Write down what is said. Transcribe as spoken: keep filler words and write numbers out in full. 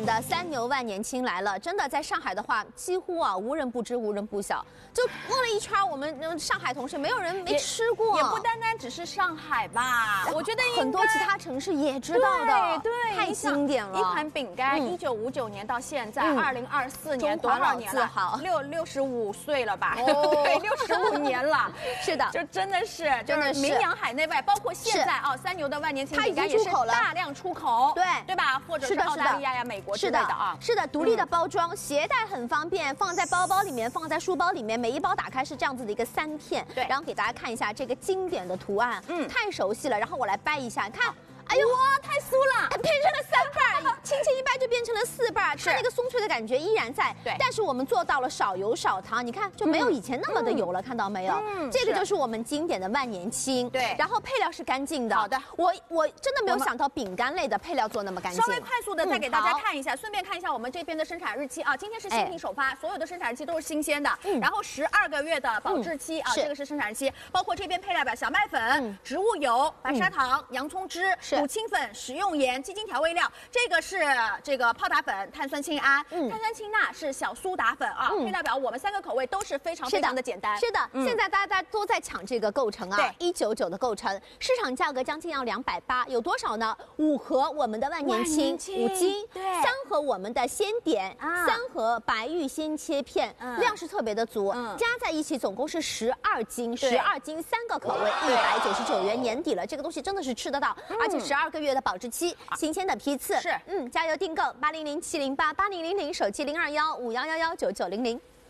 典的三牛万年青来了，真的在上海的话，几乎啊无人不知，无人不晓。就问了一圈，我们上海同事没有人没吃过。 也不单单只是上海吧，我觉得很多其他城市也知道的。 对对， 太经典了。 一款饼干，一九五九年到现在，二零二四年多少年了？六六十五岁了吧？对，六十五年了。 是的， 就真的是， 真的是名扬海内外，包括现在啊，三牛的万年青饼干也是大量出口， 对对吧？或者是澳大利亚呀、美国之类的啊。 是的，独立的包装，携带很方便，放在包包里面，放在书包里面，每一包打开是这样子的一个三片。 对， 然后给大家看一下这个经典的图案， 嗯， 太熟悉了。然后我来掰一下，看。 哎呦，哇，太酥了， 变成了三瓣儿，轻轻一掰就变成了四瓣儿，它那个松脆的感觉依然在。 对， 但是我们做到了少油少糖，你看就没有以前那么的油了，看到没有？嗯，这个就是我们经典的万年青。 对， 然后配料是干净的。 好的， 我我真的没有想到饼干类的配料做那么干净。 稍微快速的再给大家看一下，顺便看一下我们这边的生产日期啊，今天是新品首发，所有的生产日期都是新鲜的。嗯，然后十二个月的保质期啊，这个是生产日期，包括这边配料表：小麦粉、植物油、白砂糖、洋葱汁、乳清粉、食用盐、鸡精调味料，这个是这个泡打粉、碳酸氢铵、嗯、碳酸氢钠是小苏打粉啊。嗯、配料表我们三个口味都是非常非常的简单。 是的，嗯、现在大家都在抢这个构成啊，对，一九九的构成，市场价格将近要两百八，有多少呢？五盒我们的万年青，五斤，对，三盒我们的鲜点，啊、三盒白玉鲜切片，嗯、量是特别的足，嗯、加在一起总共是十二斤，十二斤三个口味，一百九十九元，年底了，这个东西真的是吃得到，嗯、而且十二个月的保质期，新鲜的批次， 是， 嗯，加油订购八零零七零八八零零零，手机零二幺五幺幺幺九九零零。